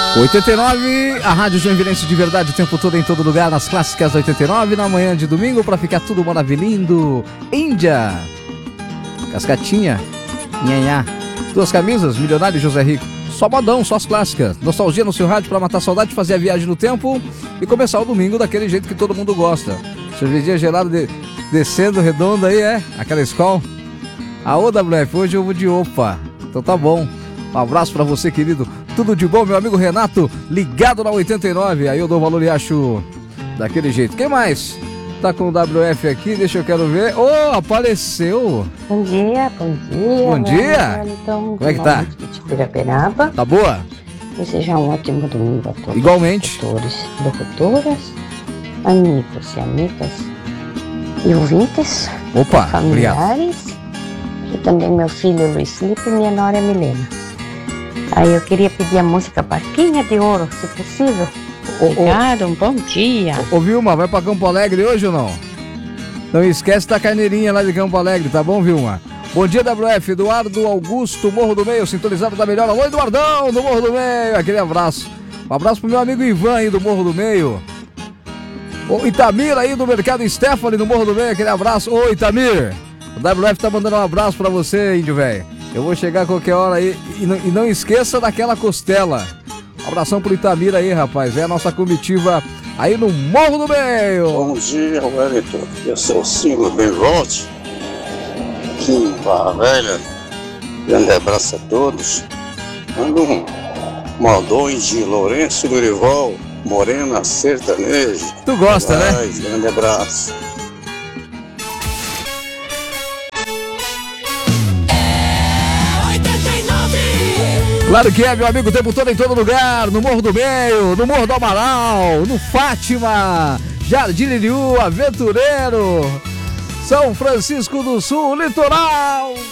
89, a Rádio Joinvilense de verdade o tempo todo, em todo lugar, nas clássicas 89, na manhã de domingo, pra ficar tudo maravilhindo. Índia, Cascatinha, Nhanhá, Duas Camisas, Milionário e José Rico. Só modão, só as clássicas. Nostalgia no seu rádio pra matar saudade, fazer a viagem no tempo e começar o domingo daquele jeito que todo mundo gosta. Cervejinha gelada descendo redonda aí, aquela escola. A OWF, hoje eu vou de opa. Então tá bom. Um abraço pra você, querido. Tudo de bom, meu amigo Renato, ligado na 89. Aí eu dou valor e acho daquele jeito. Quem mais tá com o WF aqui? Deixa eu quero ver. Oh, apareceu. Bom dia, bom dia. Bom dia. Então, como é que tá? De Piraperaba. Tá boa? Desejar um ótimo domingo a todos. Igualmente. Locutores, locutoras, amigos e amigas e ouvintes. Opa, familiares. Obrigado. E também meu filho Luiz Felipe e minha nora Milena. Aí eu queria pedir a música Barquinha de Ouro, se possível. Obrigado, um bom dia. Ô Vilma, vai pra Campo Alegre hoje ou não? Não esquece da carneirinha lá de Campo Alegre, tá bom, Vilma? Bom dia, WF, Eduardo Augusto, Morro do Meio, sintonizado da melhor. Alô, Eduardão, do Morro do Meio, aquele abraço. Um abraço pro meu amigo Ivan aí do Morro do Meio. Ô Itamir aí do Mercado Stephanie do Morro do Meio, aquele abraço. Ô Itamir, o WF tá mandando um abraço pra você, índio velho. Eu vou chegar a qualquer hora aí e não esqueça daquela costela. Um abração pro Itamir aí, rapaz. É a nossa comitiva aí no Morro do Meio. Bom dia, Wellington. Eu sou o Silvio Benvolte, aqui em Barra Velha. Grande abraço a todos. Manda um modões de Lourenço Dorival, Morena Sertanejo. Tu gosta, né? Grande abraço. Claro que é, meu amigo, o tempo todo, em todo lugar, no Morro do Meio, no Morro do Amaral, no Fátima, Jardim Liliu, Aventureiro, São Francisco do Sul, Litoral.